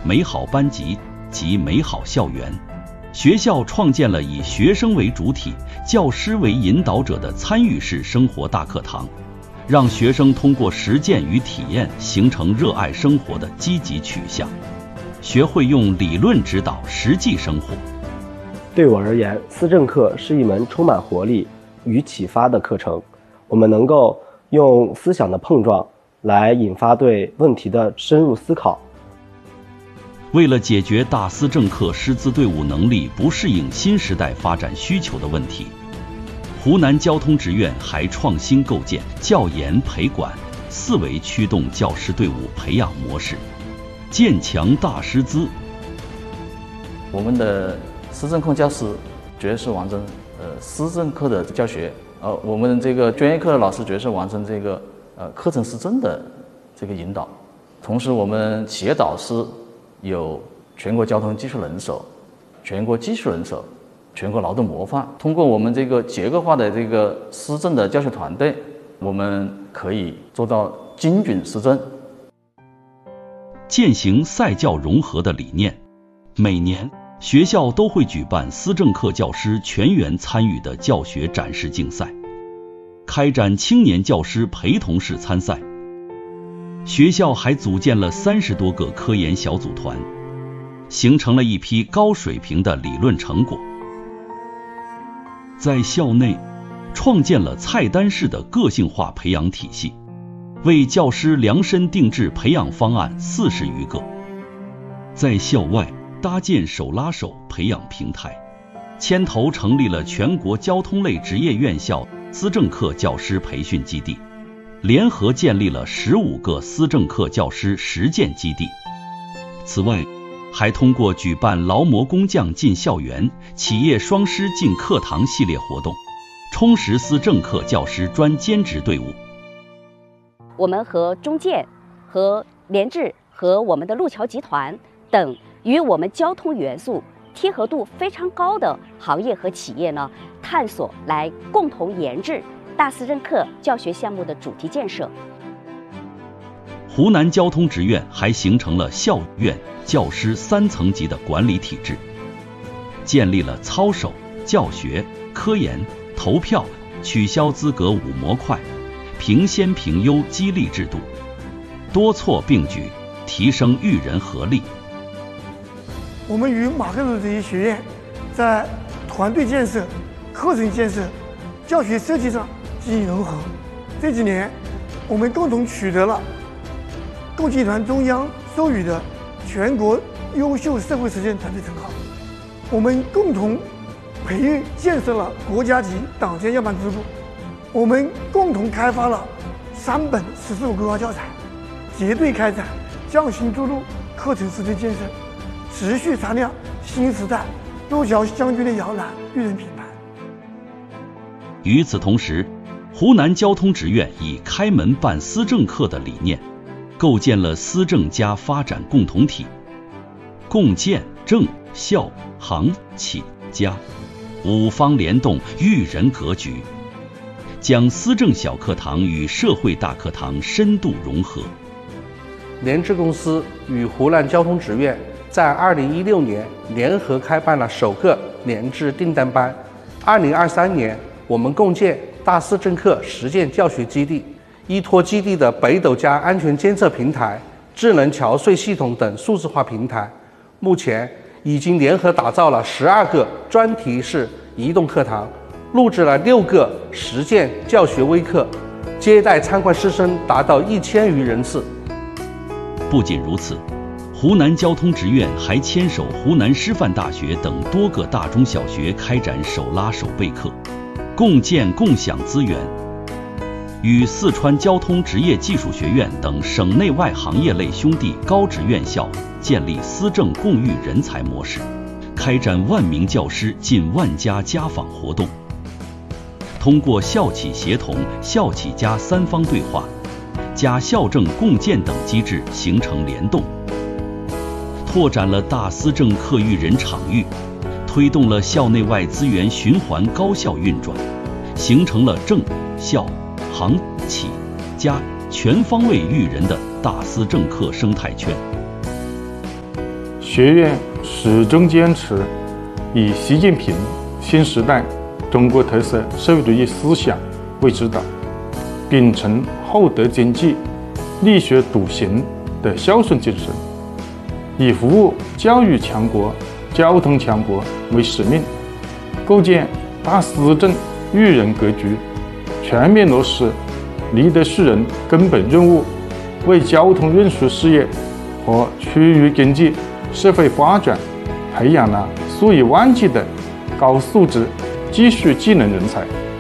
美好班级及美好校园。学校创建了以学生为主体、教师为引导者的参与式生活大课堂，让学生通过实践与体验形成热爱生活的积极取向，学会用理论指导实际生活。 对我而言，思政课是一门充满活力与启发的课程，我们能够用思想的碰撞来引发对问题的深入思考。 为了解决大思政课师资队伍能力不适应新时代发展需求的问题，湖南交通职院还创新构建教研培管4维驱动教师队伍培养模式，建强大师资。 我们的思政课教师角色完成思政课的教学，我们这个专业课的老师角色完成这个课程思政的这个引导。同时，我们企业导师有全国交通技术人手、全国技术人手、全国劳动模范。通过我们这个结构化的这个思政的教学团队，我们可以做到精准思政。 践行赛教融合的理念，每年学校都会举办思政课教师全员参与的教学展示竞赛，开展青年教师陪同式参赛。学校还组建了30多个科研小组团，形成了一批高水平的理论成果。在校内创建了菜单式的个性化培养体系，为教师量身定制培养方案40余个。在校外搭建手拉手培养平台，牵头成立了全国交通类职业院校思政课教师培训基地，联合建立了15个思政课教师实践基地。此外，还通过举办劳模工匠进校园、企业双师进课堂系列活动，充实思政课教师专兼职队伍。 我们和中建、和联智、和我们的路桥集团等与我们交通元素贴合度非常高的行业和企业呢，探索来共同研制大思政课教学项目的主题建设。 湖南交通职院还形成了校院教师3层级的管理体制，建立了操守、教学、科研、投票、取消资格5模块、评先评优激励制度，多措并举，提升育人合力。 我们与马克思主义学院在团队建设、课程建设、教学设计上进行融合。这几年，我们共同取得了共集团中央授予的全国优秀社会实践团队称号。我们共同培育建设了国家级党建要办支部。我们共同开发了3本15规划教材，结对开展匠心筑路课程实践建设，持续擦亮新时代路桥将军的摇篮育人品牌。 与此同时，湖南交通职院以开门办思政课的理念，构建了思政家发展共同体，共建政校行企家5方联动育人格局，将思政小课堂与社会大课堂深度融合。 联智公司与湖南交通职院在2016年联合开办了首个联智订单班。2023年，我们共建大思政课实践教学基地，依托基地的北斗加安全监测平台、智能桥隧系统等数字化平台，目前已经联合打造了12个专题式移动课堂，录制了6个实践教学微课，接待参观师生达到1000余人次。 不仅如此，湖南交通职院还牵手湖南师范大学等多个大中小学开展手拉手备课，共建共享资源，与四川交通职业技术学院等省内外行业类兄弟高职院校建立思政共育人才模式，开展万名教师近万家家访活动，通过校企协同、校企加3方对话、加校政共建等机制形成联动，拓展了大思政课育人场域，推动了校内外资源循环高效运转，形成了政校行企家全方位育人的大思政课生态圈。 学院始终坚持以习近平新时代中国特色社会主义思想为指导，秉承厚德经济、力学笃行的孝顺精神，以服务教育强国、交通强国为使命，构建大施政育人格局，全面落实立德树人根本任务，为交通运输事业和区域经济社会发展培养了数以万计的高素质技术技能人才。